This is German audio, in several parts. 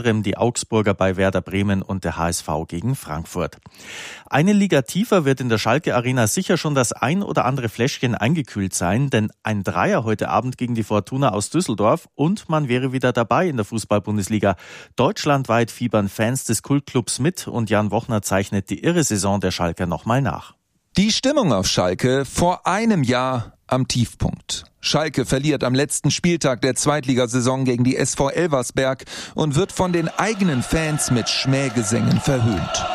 anderem die Augsburger bei Werder Bremen und der HSV gegen Frankfurt. Eine Liga tiefer wird in der Schalke Arena sicher schon das ein oder andere Fläschchen eingekühlt sein, denn ein Dreier heute Abend gegen die Fortuna aus Düsseldorf und man wäre wieder dabei in der Fußball-Bundesliga. Deutschlandweit fiebern Fans des Kultclubs mit und Jan Wochner zeichnet die irre Saison der Schalker nochmal nach. Die Stimmung auf Schalke vor einem Jahr am Tiefpunkt. Schalke verliert am letzten Spieltag der Zweitligasaison gegen die SV Elversberg und wird von den eigenen Fans mit Schmähgesängen verhöhnt.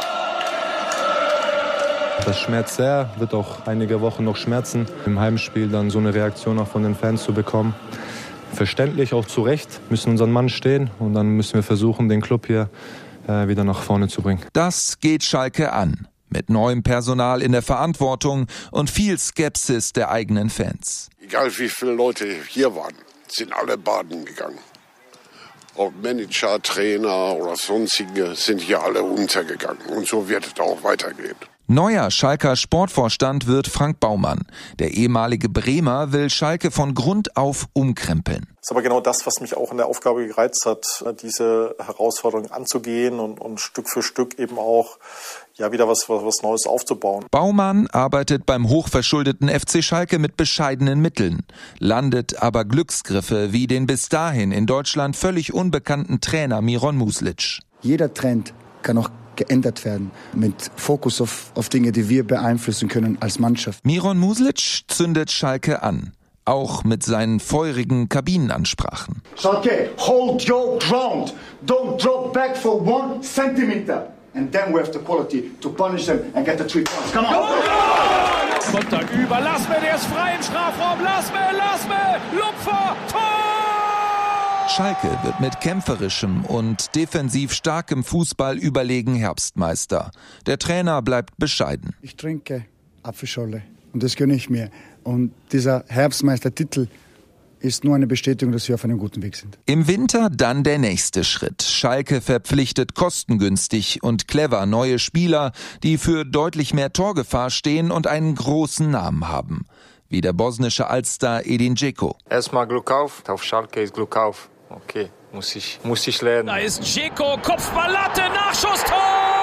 Das schmerzt sehr, wird auch einige Wochen noch schmerzen. Im Heimspiel dann so eine Reaktion auch von den Fans zu bekommen. Verständlich, auch zu Recht, müssen unseren Mann stehen und dann müssen wir versuchen, den Club hier wieder nach vorne zu bringen. Das geht Schalke an. Mit neuem Personal in der Verantwortung und viel Skepsis der eigenen Fans. Egal wie viele Leute hier waren, sind alle baden gegangen. Ob Manager, Trainer oder sonstige sind hier alle untergegangen. Und so wird es auch weitergehen. Neuer Schalker Sportvorstand wird Frank Baumann. Der ehemalige Bremer will Schalke von Grund auf umkrempeln. Das ist aber genau das, was mich auch in der Aufgabe gereizt hat, diese Herausforderung anzugehen und Stück für Stück eben auch wieder was Neues aufzubauen. Baumann arbeitet beim hochverschuldeten FC Schalke mit bescheidenen Mitteln, landet aber Glücksgriffe wie den bis dahin in Deutschland völlig unbekannten Trainer Miron Muslic. Jeder Trend kann auch geändert werden, mit Fokus auf Dinge, die wir beeinflussen können als Mannschaft. Miron Muslic zündet Schalke an, auch mit seinen feurigen Kabinenansprachen. Schalke, hold your ground, don't drop back for 1 centimeter. And then we have the quality to punish them and get the 3 points. Come on! Konter über, Lasme, der ist frei im Strafraum, Lasme, Lupfer, Tor! Schalke wird mit kämpferischem und defensiv starkem Fußball überlegen Herbstmeister. Der Trainer bleibt bescheiden. Ich trinke Apfelschorle und das gönne ich mir. Und dieser Herbstmeistertitel ist nur eine Bestätigung, dass wir auf einem guten Weg sind. Im Winter dann der nächste Schritt. Schalke verpflichtet kostengünstig und clever neue Spieler, die für deutlich mehr Torgefahr stehen und einen großen Namen haben. Wie der bosnische Altstar Edin Dzeko. Erstmal Glück auf Schalke ist Glück auf. Okay, muss ich lernen. Da ist Dzeko, Kopfballlatte, Nachschusstor!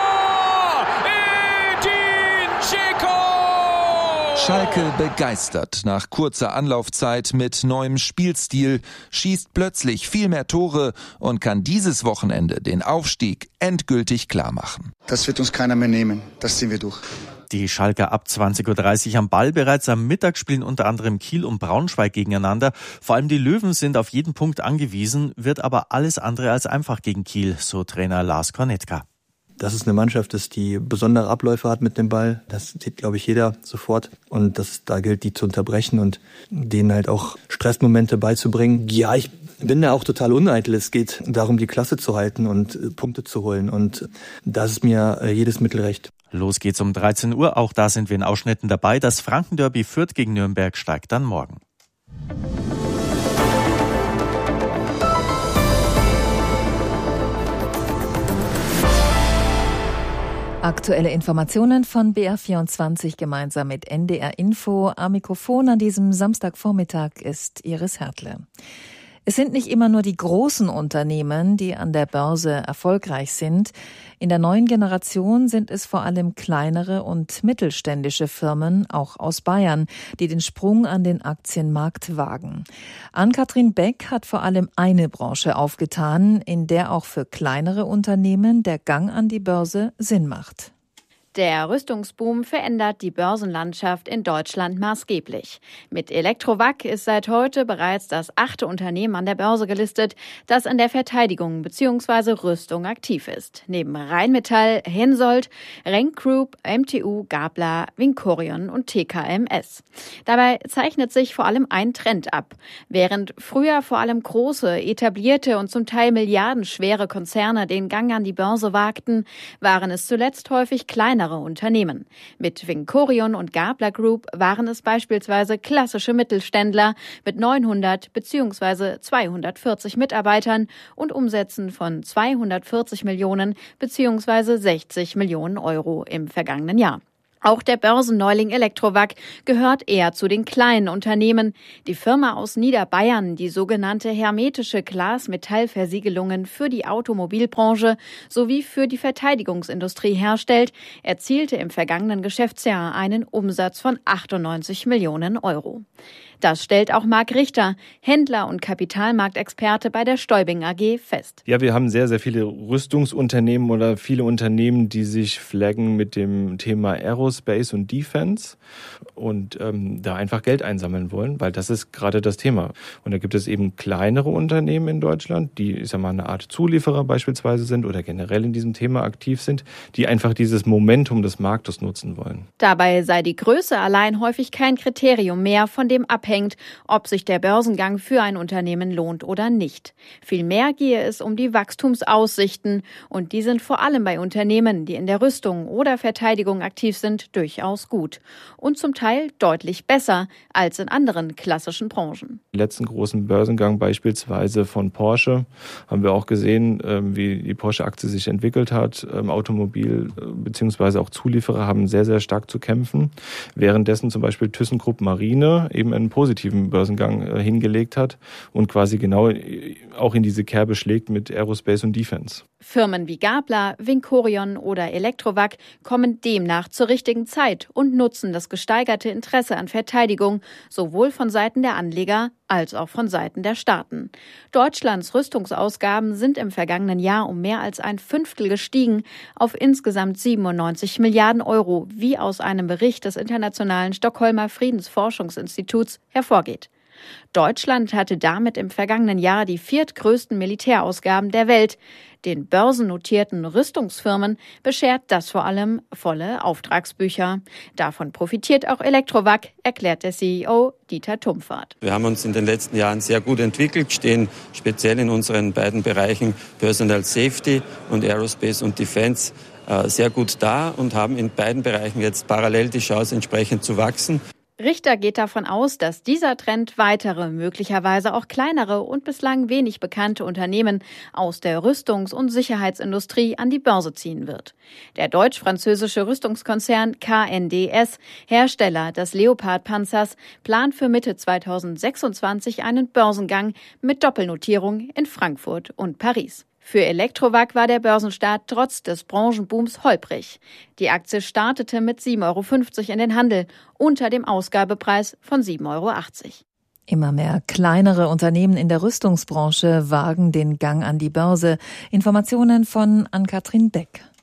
Edin Dzeko! Schalke begeistert nach kurzer Anlaufzeit mit neuem Spielstil, schießt plötzlich viel mehr Tore und kann dieses Wochenende den Aufstieg endgültig klarmachen. Das wird uns keiner mehr nehmen, das ziehen wir durch. Die Schalker ab 20.30 Uhr am Ball. Bereits am Mittag spielen unter anderem Kiel und Braunschweig gegeneinander. Vor allem die Löwen sind auf jeden Punkt angewiesen, wird aber alles andere als einfach gegen Kiel, so Trainer Lars Kornetka. Das ist eine Mannschaft, die besondere Abläufe hat mit dem Ball. Das sieht, glaube ich, jeder sofort. Und da gilt, die zu unterbrechen und denen halt auch Stressmomente beizubringen. Ja, ich bin da auch total uneitel. Es geht darum, die Klasse zu halten und Punkte zu holen. Und das ist mir jedes Mittel recht. Los geht's um 13 Uhr. Auch da sind wir in Ausschnitten dabei. Das Franken-Derby Fürth gegen Nürnberg steigt dann morgen. Aktuelle Informationen von BR24 gemeinsam mit NDR Info. Am Mikrofon an diesem Samstagvormittag ist Iris Hertle. Es sind nicht immer nur die großen Unternehmen, die an der Börse erfolgreich sind. In der neuen Generation sind es vor allem kleinere und mittelständische Firmen, auch aus Bayern, die den Sprung an den Aktienmarkt wagen. Ann-Kathrin Beck hat vor allem eine Branche aufgetan, in der auch für kleinere Unternehmen der Gang an die Börse Sinn macht. Der Rüstungsboom verändert die Börsenlandschaft in Deutschland maßgeblich. Mit Elektrowac ist seit heute bereits das 8. Unternehmen an der Börse gelistet, das in der Verteidigung bzw. Rüstung aktiv ist. Neben Rheinmetall, Hensoldt, Renk Group, MTU, Gabler, Vincorion und TKMS. Dabei zeichnet sich vor allem ein Trend ab. Während früher vor allem große, etablierte und zum Teil milliardenschwere Konzerne den Gang an die Börse wagten, waren es zuletzt häufig kleinere Unternehmen. Mit Vincorion und Gabler Group waren es beispielsweise klassische Mittelständler mit 900 bzw. 240 Mitarbeitern und Umsätzen von 240 Millionen bzw. 60 Millionen Euro im vergangenen Jahr. Auch der Börsenneuling Electrovac gehört eher zu den kleinen Unternehmen. Die Firma aus Niederbayern, die sogenannte hermetische Glas-Metall-Versiegelungen für die Automobilbranche sowie für die Verteidigungsindustrie herstellt, erzielte im vergangenen Geschäftsjahr einen Umsatz von 98 Millionen Euro. Das stellt auch Marc Richter, Händler und Kapitalmarktexperte bei der Stäubing AG, fest. Ja, wir haben sehr, sehr viele Rüstungsunternehmen oder viele Unternehmen, die sich flaggen mit dem Thema Aerospace und Defense und da einfach Geld einsammeln wollen, weil das ist gerade das Thema. Und da gibt es eben kleinere Unternehmen in Deutschland, die, ich sag mal, eine Art Zulieferer beispielsweise sind oder generell in diesem Thema aktiv sind, die einfach dieses Momentum des Marktes nutzen wollen. Dabei sei die Größe allein häufig kein Kriterium mehr, von dem abhängt, ob sich der Börsengang für ein Unternehmen lohnt oder nicht. Vielmehr gehe es um die Wachstumsaussichten und die sind vor allem bei Unternehmen, die in der Rüstung oder Verteidigung aktiv sind, durchaus gut und zum Teil deutlich besser als in anderen klassischen Branchen. Im letzten großen Börsengang beispielsweise von Porsche haben wir auch gesehen, wie die Porsche-Aktie sich entwickelt hat. Automobil- bzw. auch Zulieferer haben sehr, sehr stark zu kämpfen. Währenddessen zum Beispiel ThyssenKrupp Marine eben einen positiven Börsengang hingelegt hat und quasi genau auch in diese Kerbe schlägt mit Aerospace und Defense. Firmen wie Gabler, Vincorion oder Electrovac kommen demnach zur richtigen Zeit und nutzen das gesteigerte Interesse an Verteidigung, sowohl von Seiten der Anleger als auch von Seiten der Staaten. Deutschlands Rüstungsausgaben sind im vergangenen Jahr um mehr als ein Fünftel gestiegen auf insgesamt 97 Milliarden Euro, wie aus einem Bericht des Internationalen Stockholmer Friedensforschungsinstituts hervorgeht. Deutschland hatte damit im vergangenen Jahr die viertgrößten Militärausgaben der Welt. Den börsennotierten Rüstungsfirmen beschert das vor allem volle Auftragsbücher. Davon profitiert auch Electrovac, erklärt der CEO Dieter Tumpfert. Wir haben uns in den letzten Jahren sehr gut entwickelt, stehen speziell in unseren beiden Bereichen Personal Safety und Aerospace und Defense sehr gut da und haben in beiden Bereichen jetzt parallel die Chance, entsprechend zu wachsen. Richter geht davon aus, dass dieser Trend weitere, möglicherweise auch kleinere und bislang wenig bekannte Unternehmen aus der Rüstungs- und Sicherheitsindustrie an die Börse ziehen wird. Der deutsch-französische Rüstungskonzern KNDS, Hersteller des Leopard-Panzers, plant für Mitte 2026 einen Börsengang mit Doppelnotierung in Frankfurt und Paris. Für Electrovac war der Börsenstart trotz des Branchenbooms holprig. Die Aktie startete mit 7,50 € in den Handel, unter dem Ausgabepreis von 7,80 €. Immer mehr kleinere Unternehmen in der Rüstungsbranche wagen den Gang an die Börse. Informationen von Ann-Kathrin Deck.